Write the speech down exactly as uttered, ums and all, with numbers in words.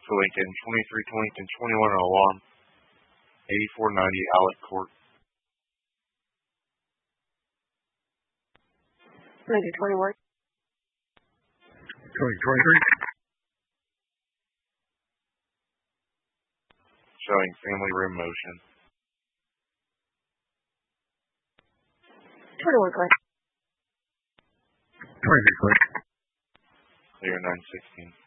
for Lincoln, twenty-three to Lincoln, twenty-one alarm, eighty-four ninety Alec Court. Lincoln twenty-one. twenty twenty-three. Showing family room motion. twenty-one clear. twenty-three clear. Clear nine sixteen.